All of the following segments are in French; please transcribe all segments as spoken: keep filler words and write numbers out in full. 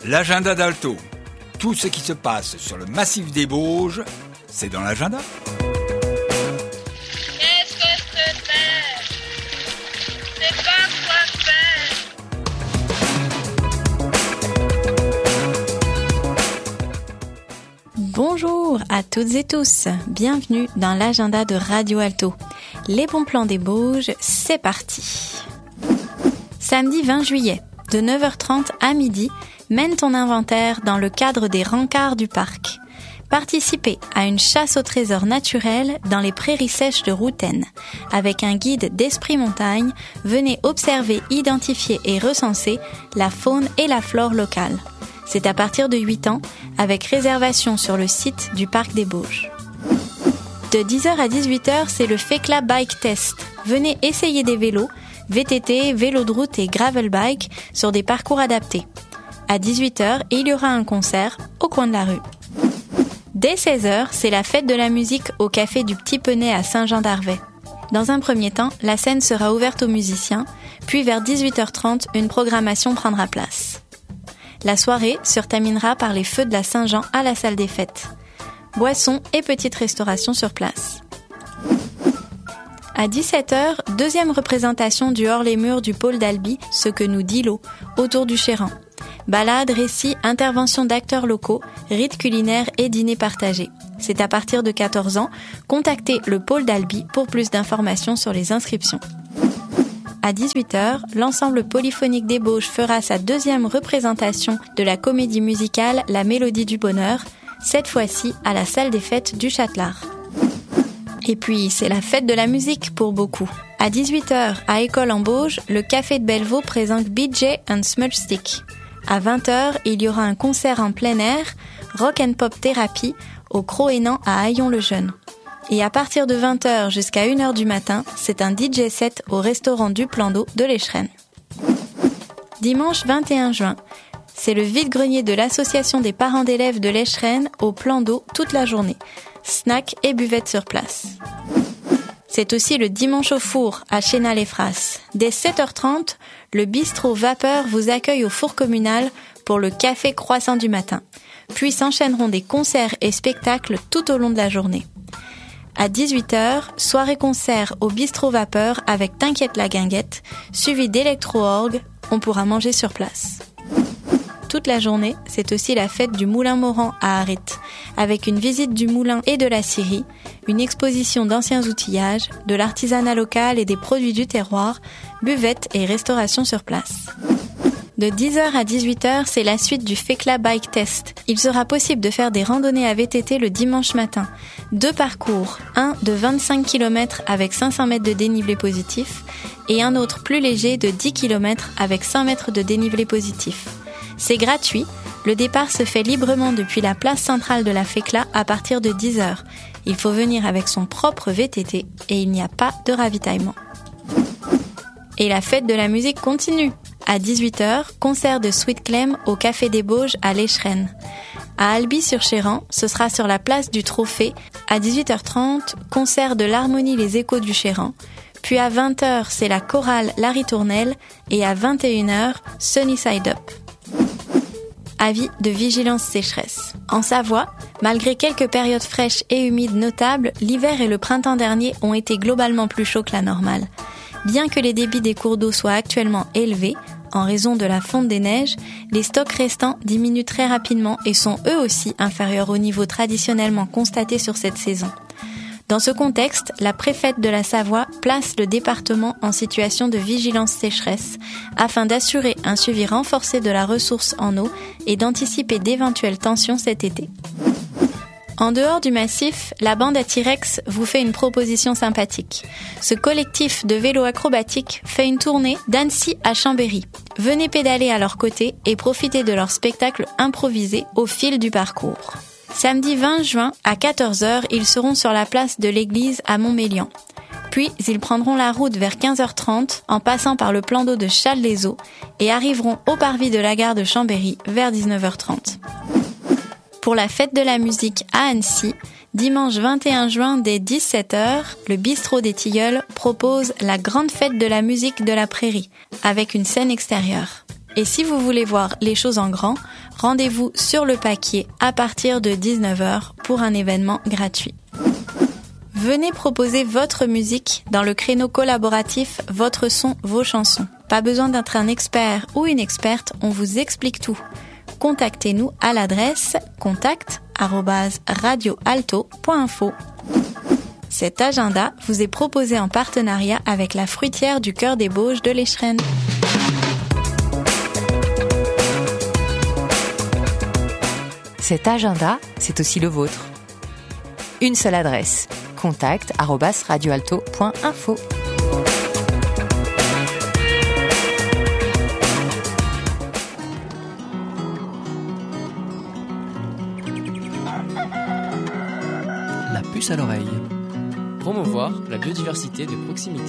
L'agenda d'Alto. Tout ce qui se passe sur le massif des Bauges, c'est dans l'agenda. Qu'est-ce que c'est? C'est pas quoi faire. Bonjour à toutes et tous, bienvenue dans l'agenda de Radio Alto. Les bons plans des Bauges, c'est parti. Samedi vingt juillet, de neuf heures trente à midi, mène ton inventaire dans le cadre des rencarts du parc. Participez à une chasse au trésor naturel dans les prairies sèches de Routaine. Avec un guide d'Esprit Montagne, venez observer, identifier et recenser la faune et la flore locale. C'est à partir de huit ans, avec réservation sur le site du Parc des Bauges. De dix heures à dix-huit heures, c'est le Fekla Bike Test. Venez essayer des vélos, V T T, vélo de route et gravel bike sur des parcours adaptés. À dix-huit heures, il y aura un concert au coin de la rue. Dès seize heures, c'est la fête de la musique au café du Petit Penay à Saint-Jean-d'Arvey. Dans un premier temps, la scène sera ouverte aux musiciens, puis vers dix-huit heures trente, une programmation prendra place. La soirée se terminera par les feux de la Saint-Jean à la salle des fêtes. Boissons et petite restauration sur place. À dix-sept heures, deuxième représentation du hors-les-murs du pôle d'Albi, ce que nous dit l'eau, autour du Chéran. Balades, récits, interventions d'acteurs locaux, rites culinaires et dîners partagés. C'est à partir de quatorze ans. Contactez le pôle d'Albi pour plus d'informations sur les inscriptions. À dix-huit heures, l'ensemble polyphonique des Bauges fera sa deuxième représentation de la comédie musicale La Mélodie du Bonheur, cette fois-ci à la salle des fêtes du Châtelard. Et puis, c'est la fête de la musique pour beaucoup. À dix-huit heures, à École en Bauges, le Café de Bellevaux présente B J and Smudge Stick. À vingt heures, il y aura un concert en plein air, Rock and Pop Thérapie, au Croénan à Haillon-le-Jeune. Et à partir de vingt heures jusqu'à une heure du matin, c'est un D J set au restaurant du Plan d'eau de l'Écheren. Dimanche vingt et un juin, c'est le vide-grenier de l'association des parents d'élèves de l'Écheren au Plan d'eau toute la journée. Snacks et buvettes sur place. C'est aussi le dimanche au four à Chénal-les-Frasses. Dès sept heures trente, le bistrot Vapeur vous accueille au four communal pour le café croissant du matin. Puis s'enchaîneront des concerts et spectacles tout au long de la journée. À dix-huit heures, soirée-concert au bistrot Vapeur avec T'inquiète la guinguette, suivi d'électro-orgue, on pourra manger sur place. Toute la journée, c'est aussi la fête du Moulin Morand à Arrit, avec une visite du moulin et de la scierie, une exposition d'anciens outillages, de l'artisanat local et des produits du terroir, buvettes et restauration sur place. De dix heures à dix-huit heures, c'est la suite du Fekla Bike Test. Il sera possible de faire des randonnées à V T T le dimanche matin. Deux parcours, un de vingt-cinq kilomètres avec cinq cents mètres de dénivelé positif et un autre plus léger de dix kilomètres avec cent mètres de dénivelé positif. C'est gratuit, le départ se fait librement depuis la place centrale de la Fekla à partir de dix heures. Il faut venir avec son propre V T T et il n'y a pas de ravitaillement. Et la fête de la musique continue. À dix-huit heures, concert de Sweet Clem au Café des Bauges à l'Écheren. À Albi-sur-Chéran, ce sera sur la place du Trophée. À dix-huit heures trente, concert de l'Harmonie Les Échos du Chéran. Puis à vingt heures, c'est la chorale La Ritournelle et à vingt et une heures, Sunny Side Up. Avis de vigilance sécheresse. En Savoie, malgré quelques périodes fraîches et humides notables, l'hiver et le printemps dernier ont été globalement plus chauds que la normale. Bien que les débits des cours d'eau soient actuellement élevés, en raison de la fonte des neiges, les stocks restants diminuent très rapidement et sont eux aussi inférieurs au niveau traditionnellement constaté sur cette saison. Dans ce contexte, la préfète de la Savoie place le département en situation de vigilance sécheresse afin d'assurer un suivi renforcé de la ressource en eau et d'anticiper d'éventuelles tensions cet été. En dehors du massif, la bande à T-Rex vous fait une proposition sympathique. Ce collectif de vélos acrobatiques fait une tournée d'Annecy à Chambéry. Venez pédaler à leur côté et profiter de leur spectacle improvisé au fil du parcours. Samedi vingt juin, à quatorze heures, ils seront sur la place de l'église à Montmélian. Puis, ils prendront la route vers quinze heures trente en passant par le plan d'eau de Challes-les-Eaux et arriveront au parvis de la gare de Chambéry vers dix-neuf heures trente. Pour la fête de la musique à Annecy, dimanche vingt et un juin dès dix-sept heures, le bistrot des Tilleuls propose la grande fête de la musique de la prairie, avec une scène extérieure. Et si vous voulez voir les choses en grand, rendez-vous sur le Paquier à partir de dix-neuf heures pour un événement gratuit. Venez proposer votre musique dans le créneau collaboratif Votre son, vos chansons. Pas besoin d'être un expert ou une experte, on vous explique tout. Contactez-nous à l'adresse contact arobase radio alto point info. Cet agenda vous est proposé en partenariat avec la fruitière du Cœur des Bauges de l'Échrennes. Cet agenda, c'est aussi le vôtre. Une seule adresse, contact arobase radio alto point info. La puce à l'oreille. Promouvoir la biodiversité de proximité.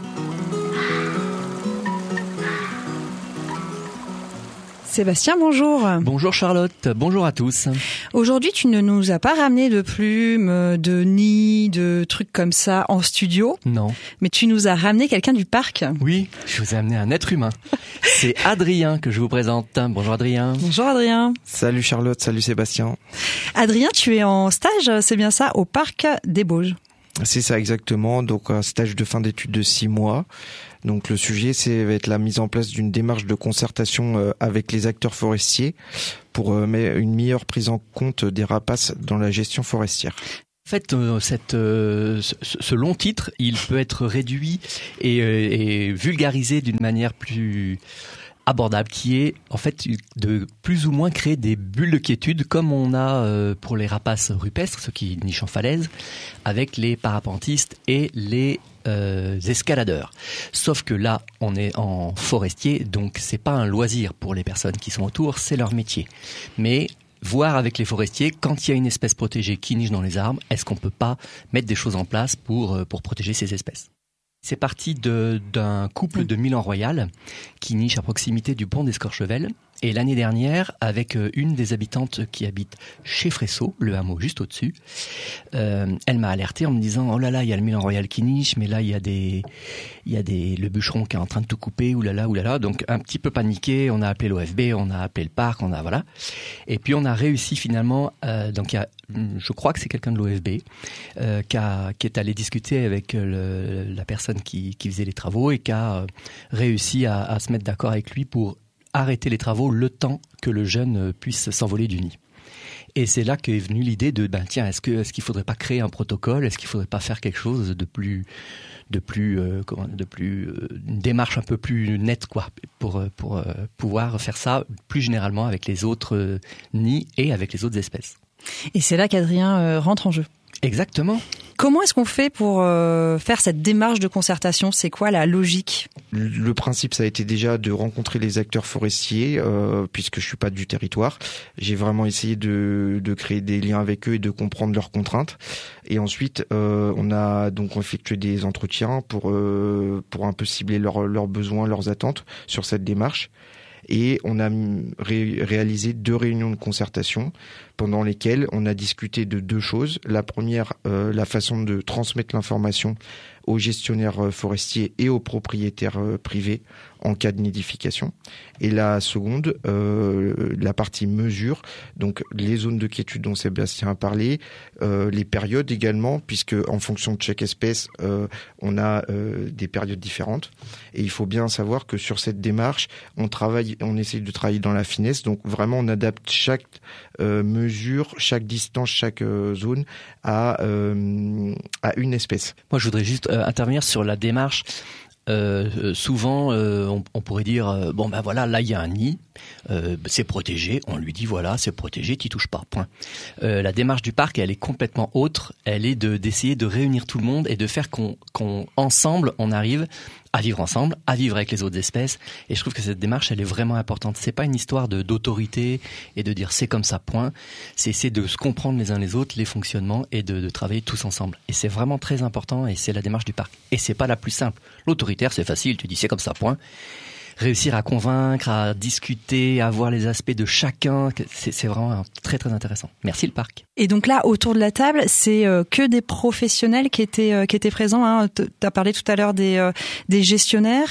Sébastien, bonjour. Bonjour Charlotte, bonjour à tous. Aujourd'hui, tu ne nous as pas ramené de plumes, de nids, de trucs comme ça en studio. Non. Mais tu nous as ramené quelqu'un du parc. Oui, je vous ai amené un être humain. C'est Adrien que je vous présente. Bonjour Adrien. Bonjour Adrien. Salut Charlotte, salut Sébastien. Adrien, tu es en stage, c'est bien ça, au parc des Bauges. C'est ça exactement, donc un stage de fin d'études de six mois. Donc le sujet, c'est va être la mise en place d'une démarche de concertation avec les acteurs forestiers pour une meilleure prise en compte des rapaces dans la gestion forestière. En fait, euh, cette, euh, ce, ce long titre, il peut être réduit et, euh, et vulgarisé d'une manière plus abordable, qui est en fait de plus ou moins créer des bulles de quiétude comme on a euh, pour les rapaces rupestres, ceux qui nichent en falaise, avec les parapentistes et les euh, escaladeurs. Sauf que là, on est en forestier, donc c'est pas un loisir pour les personnes qui sont autour, c'est leur métier. Mais voir avec les forestiers, quand il y a une espèce protégée qui niche dans les arbres, est-ce qu'on peut pas mettre des choses en place pour, pour protéger ces espèces ? C'est parti de, d'un couple de Milan-Royal qui niche à proximité du pont d'Escorchevel. Et l'année dernière, avec une des habitantes qui habite chez Fresso, le hameau juste au-dessus, euh, elle m'a alerté en me disant « Oh là là, il y a le Milan-Royal qui niche, mais là, il y a des, il y a des, le bûcheron qui est en train de tout couper, oulala, oulala. » Donc, un petit peu paniqué, on a appelé l'O F B, on a appelé le parc, on a, voilà. Et puis, on a réussi finalement, euh, donc il y a, je crois que c'est quelqu'un de l'O F B, euh, qui, a, qui est allé discuter avec le, la personne qui, qui faisait les travaux et qui a euh, réussi à, à se mettre d'accord avec lui pour arrêter les travaux le temps que le jeune puisse s'envoler du nid. Et c'est là qu'est venue l'idée de, ben tiens, est-ce que est-ce qu'il faudrait pas créer un protocole, est-ce qu'il faudrait pas faire quelque chose de plus, de plus, euh, comment, de plus, euh, une démarche un peu plus nette, quoi, pour pour euh, pouvoir faire ça plus généralement avec les autres euh, nids et avec les autres espèces. Et c'est là qu'Adrien euh, rentre en jeu. Exactement. Comment est-ce qu'on fait pour euh, faire cette démarche de concertation ? C'est quoi la logique ? Le principe, ça a été déjà de rencontrer les acteurs forestiers, euh, puisque je suis pas du territoire. J'ai vraiment essayé de, de créer des liens avec eux et de comprendre leurs contraintes. Et ensuite, euh, on a donc effectué des entretiens pour euh, pour un peu cibler leurs leurs besoins, leurs attentes sur cette démarche. Et on a ré- réalisé deux réunions de concertation pendant lesquelles on a discuté de deux choses. La première, euh, la façon de transmettre l'information aux gestionnaires forestiers et aux propriétaires privés en cas de nidification. Et la seconde, euh, la partie mesure, donc les zones de quiétude dont Sébastien a parlé, euh, les périodes également, puisque en fonction de chaque espèce, euh, on a euh, des périodes différentes. Et il faut bien savoir que sur cette démarche, on travaille, on essaye de travailler dans la finesse. Donc vraiment, on adapte chaque euh, mesure, chaque distance, chaque euh, zone à euh, à une espèce. Moi, je voudrais juste euh, intervenir sur la démarche. Euh, souvent, euh, on, on pourrait dire euh, bon ben voilà, là il y a un nid, euh, c'est protégé. On lui dit voilà, c'est protégé, t'y touches pas. Point. Euh, la démarche du parc, elle est complètement autre. Elle est de d'essayer de réunir tout le monde et de faire qu'on, qu'on ensemble, on arrive à vivre ensemble, à vivre avec les autres espèces. Et je trouve que cette démarche, elle est vraiment importante. C'est pas une histoire de d'autorité et de dire c'est comme ça, point. C'est essayer de se comprendre les uns les autres, les fonctionnements et de, de travailler tous ensemble. Et c'est vraiment très important et c'est la démarche du parc. Et c'est pas la plus simple. L'autoritaire, c'est facile, tu dis c'est comme ça, point. Réussir à convaincre, à discuter, à voir les aspects de chacun, c'est, c'est vraiment très très intéressant. Merci le parc. Et donc là, autour de la table, c'est euh, que des professionnels qui étaient euh, qui étaient présents. Hein. Tu as parlé tout à l'heure des euh, des gestionnaires.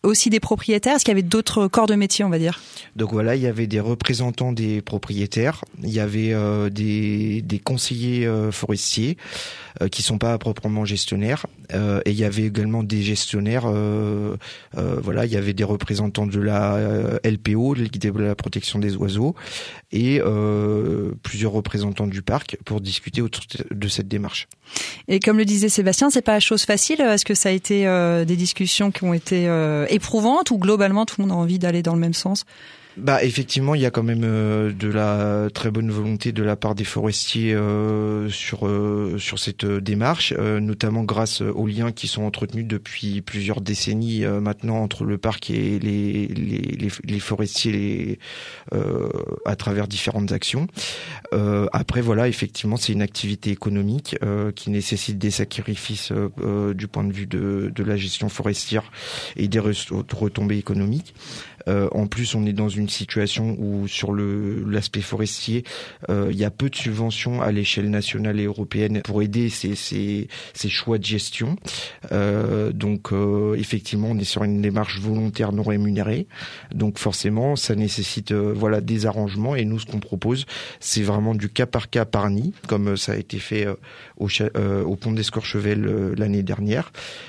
aussi des propriétaires? Est-ce qu'il y avait d'autres corps de métier, on va dire? Donc voilà, il y avait des représentants des propriétaires, il y avait euh, des, des conseillers euh, forestiers euh, qui sont pas proprement gestionnaires, euh, et il y avait également des gestionnaires. Euh, euh, voilà, il y avait des représentants de la euh, L P O, Ligue de la protection des oiseaux, et euh, plusieurs représentants du parc pour discuter autour de cette démarche. Et comme le disait Sébastien, c'est pas chose facile. Est-ce que ça a été euh, des discussions qui ont été euh, éprouvantes, ou globalement tout le monde a envie d'aller dans le même sens? Bah effectivement, il y a quand même euh, de la très bonne volonté de la part des forestiers euh, sur euh, sur cette démarche, euh, notamment grâce aux liens qui sont entretenus depuis plusieurs décennies euh, maintenant entre le parc et les les les, les forestiers les, euh, à travers différentes actions. Euh, après voilà, effectivement, c'est une activité économique euh, qui nécessite des sacrifices euh, euh, du point de vue de de la gestion forestière et des retombées économiques. Euh, en plus, on est dans une situation où, sur le l'aspect forestier, euh, il y a peu de subventions à l'échelle nationale et européenne pour aider ces ces, ces choix de gestion. Euh, donc, euh, effectivement, on est sur une démarche volontaire non rémunérée. Donc, forcément, ça nécessite euh, voilà des arrangements. Et nous, ce qu'on propose, c'est vraiment du cas par cas par nid, comme ça a été fait euh, au, euh, au pont d'Escorchevel euh, l'année dernière.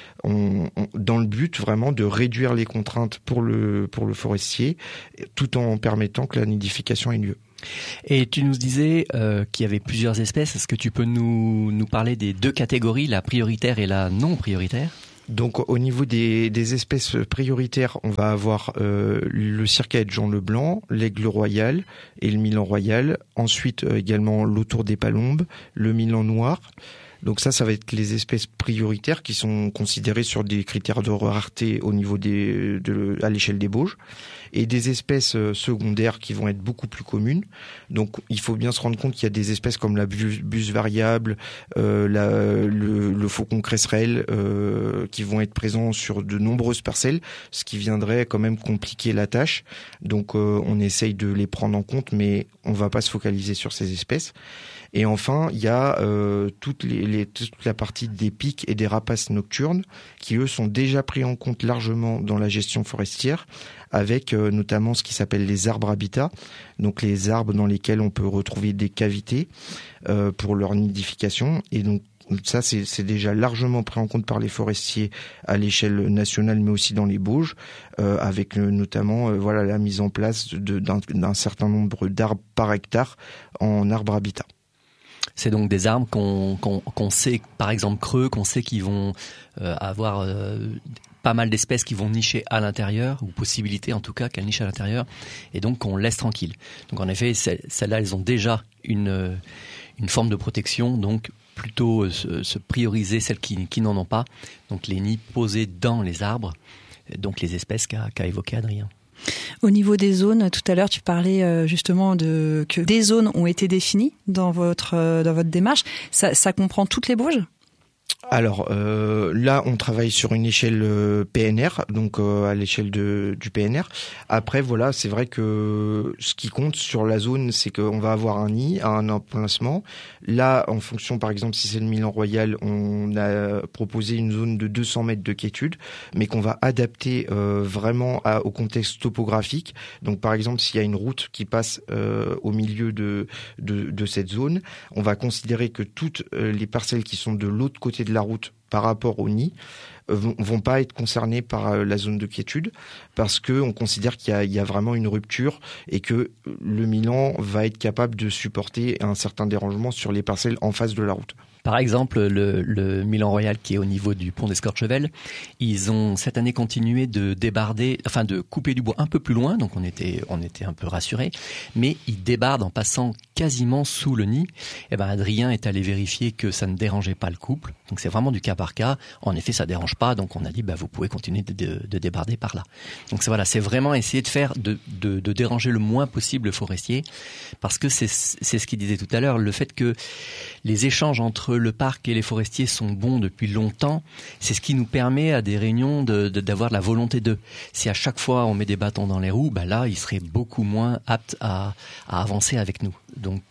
On, on, dans le but vraiment de réduire les contraintes pour le pour le forestier, tout en permettant que la nidification ait lieu. Et tu nous disais euh, qu'il y avait plusieurs espèces. Est-ce que tu peux nous nous parler des deux catégories, la prioritaire et la non prioritaire? Donc au niveau des, des espèces prioritaires, on va avoir euh, le circaète Jean Leblanc, l'aigle royal et le milan royal. Ensuite euh, également l'autour des palombes, le milan noir. Donc ça, ça va être les espèces prioritaires qui sont considérées sur des critères de rareté au niveau des, de, à l'échelle des Bauges, et des espèces secondaires qui vont être beaucoup plus communes. Donc il faut bien se rendre compte qu'il y a des espèces comme la buse variable, euh, la, le, le faucon cresserelle, euh, qui vont être présents sur de nombreuses parcelles, ce qui viendrait quand même compliquer la tâche. Donc euh, on essaye de les prendre en compte, mais on va pas se focaliser sur ces espèces. Et enfin, il y a euh, toutes les, les, toute la partie des pics et des rapaces nocturnes qui, eux, sont déjà pris en compte largement dans la gestion forestière, avec euh, notamment ce qui s'appelle les arbres habitats, donc les arbres dans lesquels on peut retrouver des cavités euh, pour leur nidification. Et donc ça, c'est, c'est déjà largement pris en compte par les forestiers à l'échelle nationale, mais aussi dans les Bauges, euh, avec euh, notamment euh, voilà la mise en place de, d'un, d'un certain nombre d'arbres par hectare en arbres habitats. C'est donc des arbres qu'on, qu'on, qu'on sait, par exemple creux, qu'on sait qu'ils vont euh, avoir euh, pas mal d'espèces qui vont nicher à l'intérieur, ou possibilité en tout cas qu'elles nichent à l'intérieur, et donc qu'on laisse tranquille. Donc en effet, celles-là, elles ont déjà une, une forme de protection, donc plutôt euh, se, se prioriser celles qui, qui n'en ont pas, donc les nids posés dans les arbres, donc les espèces qu'a, qu'a évoqué Adrien. Au niveau des zones, tout à l'heure, tu parlais justement de que des zones ont été définies dans votre dans votre démarche. Ça, ça comprend toutes les Bauges ? Alors euh, là, on travaille sur une échelle euh, P N R, donc euh, à l'échelle de, du P N R. Après, voilà, c'est vrai que ce qui compte sur la zone, c'est qu'on va avoir un nid, un emplacement. Là, en fonction, par exemple, si c'est le Milan Royal, on a proposé une zone de deux cents mètres de quiétude, mais qu'on va adapter euh, vraiment à, au contexte topographique. Donc, par exemple, s'il y a une route qui passe euh, au milieu de, de, de cette zone, on va considérer que toutes euh, les parcelles qui sont de l'autre côté de la route par rapport au nid vont, vont pas être concernés par la zone de quiétude, parce que on considère qu'il y a, il y a vraiment une rupture et que le Milan va être capable de supporter un certain dérangement sur les parcelles en face de la route. Par exemple, le, le Milan Royal qui est au niveau du pont d'Escorchevel, ils ont cette année continué de débarder, enfin de couper du bois un peu plus loin, donc on était, on était un peu rassurés, mais ils débardent en passant quasiment sous le nid. Et ben Adrien est allé vérifier que ça ne dérangeait pas le couple, donc c'est vraiment du cas par cas. En effet, ça dérange pas, donc on a dit bah vous pouvez continuer de, de, de débarder par là. Donc c'est voilà, c'est vraiment essayer de faire de, de, de déranger le moins possible le forestier, parce que c'est, c'est ce qu'il disait tout à l'heure, le fait que les échanges entre le parc et les forestiers sont bons depuis longtemps, c'est ce qui nous permet à des réunions de, de, d'avoir de la volonté d'eux. Si à chaque fois on met des bâtons dans les roues, bah là, ils seraient beaucoup moins aptes à, à avancer avec nous. Donc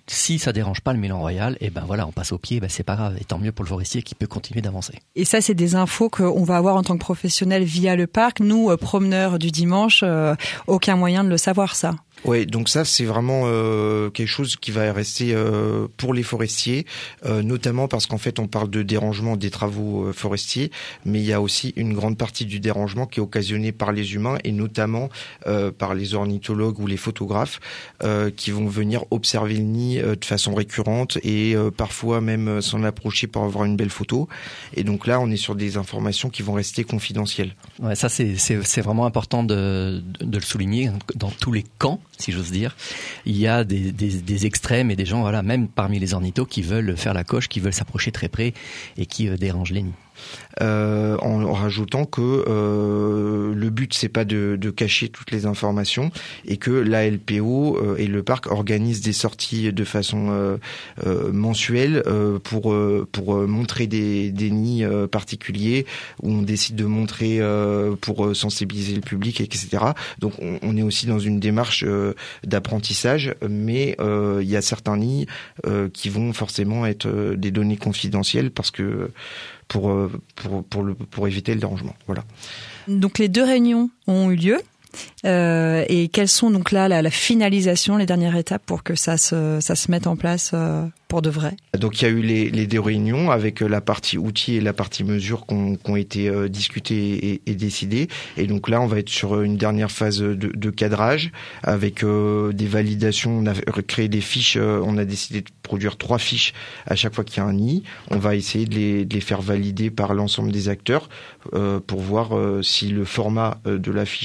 si ça dérange pas le Mélan Royal, et ben voilà, on passe au pied, ben c'est pas grave, et tant mieux pour le forestier qui peut continuer d'avancer. Et ça, c'est des infos qu'on va avoir en tant que professionnel via le parc. Nous, euh, promeneurs du dimanche, euh, aucun moyen de le savoir, ça. Ouais, donc ça c'est vraiment euh, quelque chose qui va rester euh, pour les forestiers, euh, notamment parce qu'en fait on parle de dérangement des travaux euh, forestiers, mais il y a aussi une grande partie du dérangement qui est occasionné par les humains et notamment euh, par les ornithologues ou les photographes euh, qui vont venir observer le nid euh, de façon récurrente et euh, parfois même euh, s'en approcher pour avoir une belle photo. Et donc là on est sur des informations qui vont rester confidentielles. Ouais, ça c'est c'est c'est vraiment important de de, de le souligner dans tous les camps, si j'ose dire. Il y a des, des, des extrêmes et des gens, voilà, même parmi les ornithos, qui veulent faire la coche, qui veulent s'approcher très près et qui euh, dérangent les nids. Euh, en, en rajoutant que euh, le but c'est pas de, de cacher toutes les informations et que l'A L P O euh, et le parc organisent des sorties de façon euh, euh, mensuelle euh, pour euh, pour montrer des, des nids euh, particuliers où on décide de montrer euh, pour sensibiliser le public, et cetera. Donc on, on est aussi dans une démarche euh, d'apprentissage, mais euh, il y a certains nids euh, qui vont forcément être euh, des données confidentielles parce que pour pour pour le pour éviter le dérangement. Voilà. Donc les deux réunions ont eu lieu. Euh, et quelles sont donc là la, la finalisation, les dernières étapes pour que ça se ça se mette en place euh, pour de vrai? Donc il y a eu les, les deux réunions avec la partie outils et la partie mesures qui ont, qui ont été euh, discutées et, et décidées. Et donc là on va être sur une dernière phase de, de cadrage avec euh, des validations. On a créé des fiches. Euh, on a décidé de produire trois fiches à chaque fois qu'il y a un nid. On va essayer de les, de les faire valider par l'ensemble des acteurs euh, pour voir euh, si le format euh, de la fiche